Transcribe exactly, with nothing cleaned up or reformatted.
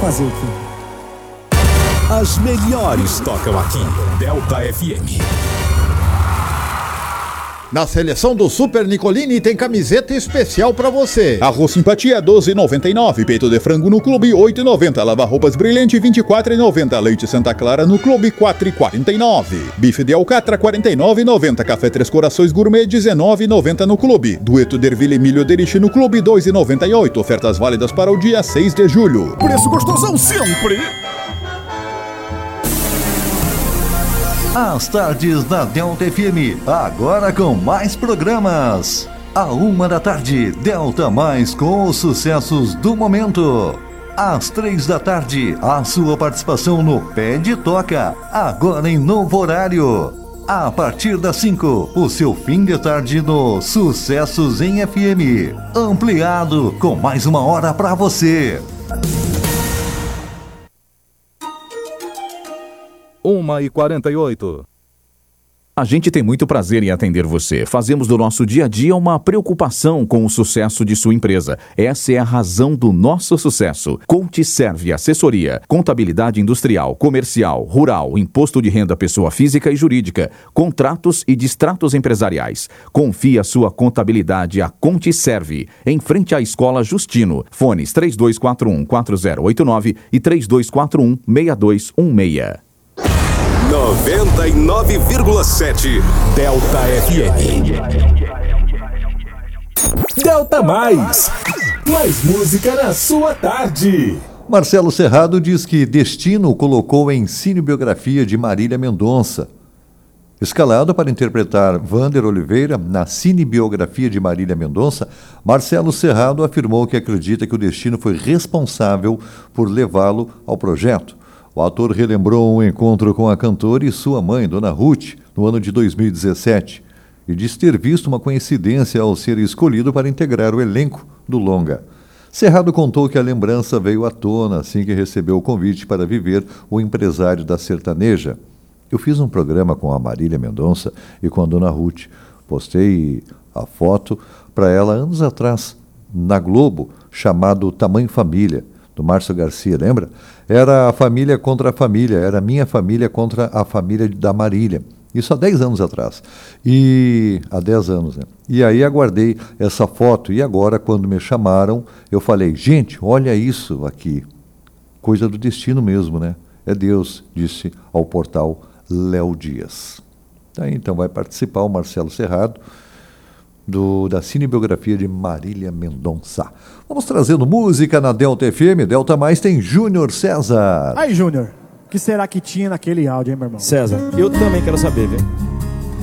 Fazer o quê? As melhores tocam aqui. Delta F M. Na seleção do Super Nicolini tem camiseta especial pra você. Arroz Simpatia doze e noventa e nove, peito de frango no clube oito e noventa, lava-roupas Brilhante vinte e quatro e noventa, leite Santa Clara no clube quatro e quarenta e nove, bife de alcatra quarenta e nove e noventa, café Três Corações Gourmet dezenove e noventa no clube, dueto de ervilha e milho Deriche no clube dois e noventa e oito, ofertas válidas para o dia seis de julho. Preço gostosão sempre. As tardes da Delta F M, agora com mais programas. À uma da tarde, Delta Mais com os sucessos do momento. Às três da tarde, a sua participação no Pé de Toca, agora em novo horário. A partir das cinco, o seu fim de tarde no Sucessos em F M, ampliado com mais uma hora para você. uma e quarenta e oito. A gente tem muito prazer em atender você. Fazemos do nosso dia a dia uma preocupação com o sucesso de sua empresa. Essa é a razão do nosso sucesso. CoachServe Assessoria, contabilidade industrial, comercial, rural, imposto de renda pessoa física e jurídica, contratos e distratos empresariais. Confie a sua contabilidade a CoachServe, em frente à Escola Justino. Fones três dois quatro um, quatro zero oito nove e três dois quatro um, seis dois um seis. noventa e nove vírgula sete Delta F M. Delta Mais. Mais música na sua tarde. Marcelo Serrado diz que Destino o colocou em cinebiografia de Marília Mendonça. Escalado para interpretar Vander Oliveira na cinebiografia de Marília Mendonça, Marcelo Serrado afirmou que acredita que o Destino foi responsável por levá-lo ao projeto. O ator relembrou um encontro com a cantora e sua mãe, Dona Ruth, no ano de dois mil e dezessete, e disse ter visto uma coincidência ao ser escolhido para integrar o elenco do longa. Serrado contou que a lembrança veio à tona assim que recebeu o convite para viver O Empresário da Sertaneja. Eu fiz um programa com a Marília Mendonça e com a Dona Ruth. Postei a foto para ela anos atrás, na Globo, chamado Tamanho Família, do Márcio Garcia, lembra? Era a família contra a família, era a minha família contra a família da Marília. Isso há dez anos atrás. E há dez anos, né? E aí aguardei essa foto e agora, quando me chamaram, eu falei, gente, olha isso aqui. Coisa do destino mesmo, né? É Deus, disse ao portal Léo Dias. Tá, então vai participar o Marcelo Serrado, Do, da cinebiografia de Marília Mendonça. Vamos trazendo música na Delta F M. Delta Mais tem Júnior César. Aí, Júnior, o que será que tinha naquele áudio, hein, meu irmão? César, eu também quero saber, velho.